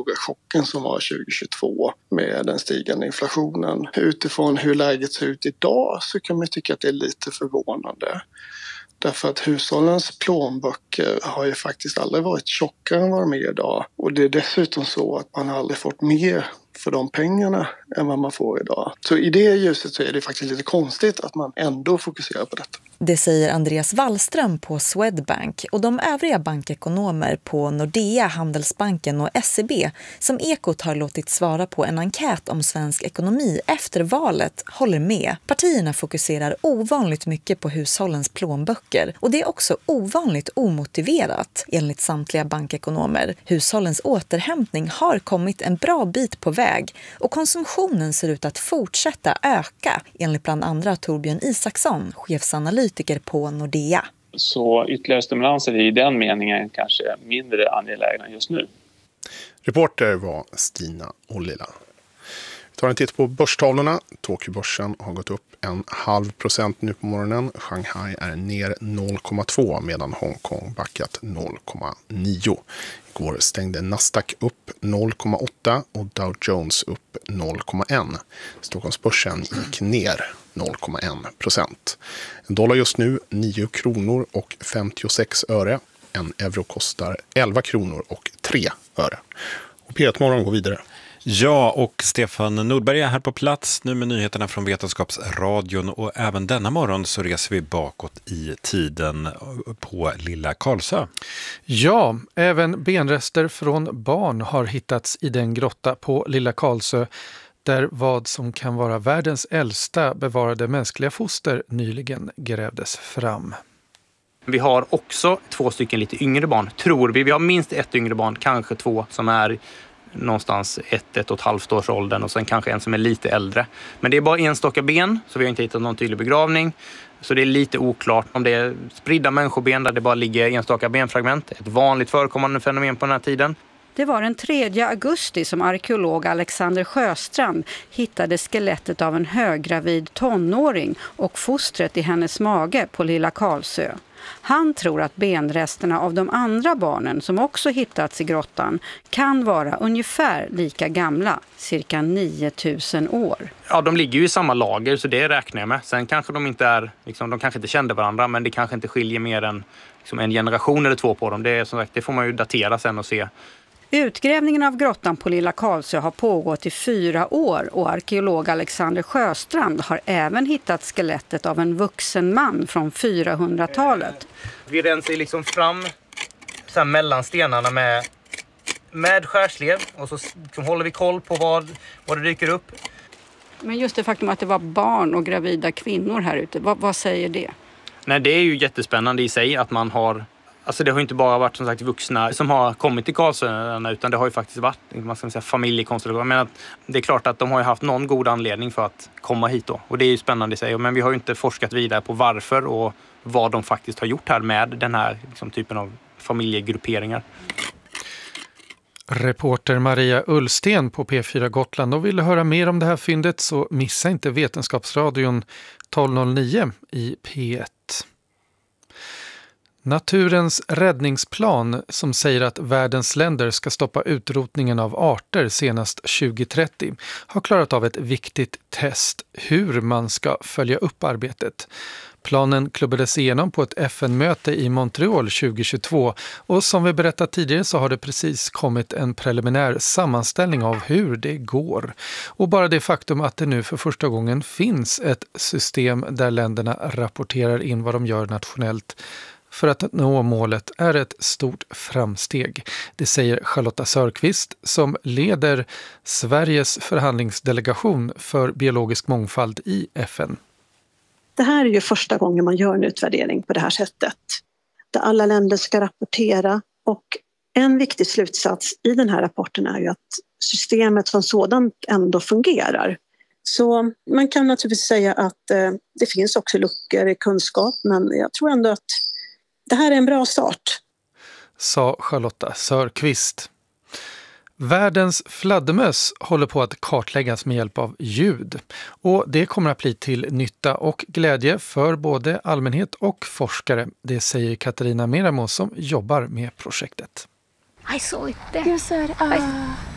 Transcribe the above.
stora chocken som var 2022 med den stigande inflationen. Utifrån hur läget ser ut idag så kan man tycka att det är lite förvånande. Därför att hushållens plånböcker har ju faktiskt aldrig varit tjockare än vad de är idag. Och det är dessutom så att man aldrig fått mer för de pengarna än vad man får idag. Så i det ljuset så är det faktiskt lite konstigt att man ändå fokuserar på detta. Det säger Andreas Wallström på Swedbank och de övriga bankekonomer på Nordea, Handelsbanken och SEB som Ekot har låtit svara på en enkät om svensk ekonomi efter valet håller med. Partierna fokuserar ovanligt mycket på hushållens plånböcker och det är också ovanligt omotiverat enligt samtliga bankekonomer. Hushållens återhämtning har kommit en bra bit på väg och konsumtionen ser ut att fortsätta öka enligt bland andra Torbjörn Isaksson, chefsanalytiker på Nordea. Så ytterligare stimulanser är i den meningen kanske mindre angelägna just nu. Reporter var Stina Ollila. Vi tar en titt på börstavlorna. Tokyobörsen har gått upp 0,5% nu på morgonen. Shanghai är ner 0,2 medan Hongkong backat 0,9. Igår stängde Nasdaq upp 0,8 och Dow Jones upp 0,1. Stockholmsbörsen gick ner 0,1%. En dollar just nu 9 kronor och 56 öre. En euro kostar 11 kronor och 3 öre. Och P1 Morgon går vidare. Ja, och Stefan Nordberg är här på plats nu med nyheterna från Vetenskapsradion och även denna morgon så reser vi bakåt i tiden på Lilla Karlsö. Ja, även benrester från barn har hittats i den grotta på Lilla Karlsö där vad som kan vara världens äldsta bevarade mänskliga foster nyligen grävdes fram. Vi har också 2 stycken lite yngre barn, tror vi. Vi har minst 1 yngre barn, kanske 2 som är någonstans 1,5 års åldern och sen kanske en som är lite äldre. Men det är bara enstaka ben, så vi har inte hittat någon tydlig begravning. Så det är lite oklart om det är spridda människoben där det bara ligger enstaka benfragment. Ett vanligt förekommande fenomen på den här tiden. Det var den 3 augusti som arkeolog Alexander Sjöstrand hittade skelettet av en höggravid tonåring och fostret i hennes mage på Lilla Karlsö. Han tror att benresterna av de andra barnen som också hittats i grottan kan vara ungefär lika gamla, cirka 9000 år. Ja, de ligger ju i samma lager så det räknar jag med. Sen kanske de inte är, de kanske inte kände varandra men det kanske inte skiljer mer än en generation eller 2 på dem. Det är som sagt, det får man ju datera sen och se. Utgrävningen av grottan på Lilla Karlsö har pågått i 4 år och arkeolog Alexander Sjöstrand har även hittat skelettet av en vuxen man från 400-talet. Vi rensar fram så här mellan stenarna med skärslev och så håller vi koll på vad det dyker upp. Men just det faktum att det var barn och gravida kvinnor här ute, vad säger det? Nej, det är ju jättespännande i sig att man har... Alltså det har ju inte bara varit som sagt vuxna som har kommit till Karlsöarna utan det har ju faktiskt varit familjekonstellationer. Men det är klart att de har ju haft någon god anledning för att komma hit då. Och det är ju spännande i sig. Men vi har ju inte forskat vidare på varför och vad de faktiskt har gjort här med den här typen av familjegrupperingar. Reporter Maria Ullsten på P4 Gotland och ville höra mer om det här fyndet så missa inte Vetenskapsradion 1209 i P1. Naturens räddningsplan som säger att världens länder ska stoppa utrotningen av arter senast 2030 har klarat av ett viktigt test hur man ska följa upp arbetet. Planen klubbades igenom på ett FN-möte i Montreal 2022 och som vi berättat tidigare så har det precis kommit en preliminär sammanställning av hur det går. Och bara det faktum att det nu för första gången finns ett system där länderna rapporterar in vad de gör nationellt för att nå målet är ett stort framsteg. Det säger Charlotta Sörqvist som leder Sveriges förhandlingsdelegation för biologisk mångfald i FN. Det här är ju första gången man gör en utvärdering på det här sättet. Där alla länder ska rapportera och en viktig slutsats i den här rapporten är ju att systemet som sådant ändå fungerar. Så man kan naturligtvis säga att det finns också luckor i kunskap men jag tror ändå att det här är en bra start. Sa Charlotta Sörqvist. Världens fladdermöss håller på att kartläggas med hjälp av ljud. Och det kommer att bli till nytta och glädje för både allmänhet och forskare. Det säger Katarina Meramo som jobbar med projektet. I saw it there. You said,